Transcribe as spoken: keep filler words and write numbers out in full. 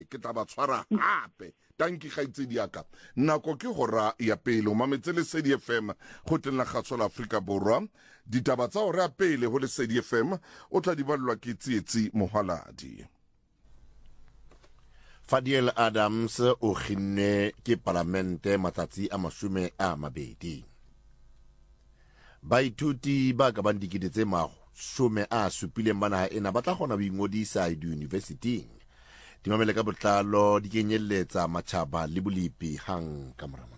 ke tla ba tshwara hape tanki kgaitsedi yaka nako ke hora ya pele o mametse Lesedi F M go tla gatshola Afrika Borwa ditaba tsa hora ya pele go Lesedi F M o tla di balwa ke tsietsi Mohaladi. Fadiel Adams o kginne ke parlamente matsatsi a mashome a mabedi. Baithuti ba ka bang dikete tse mashome a supileng ba naha ena ba tla kgona ho ingodisa di-universiting. Di mamele ka botlalo di kenyeletsa matjhaba le bolipi hang ka mora.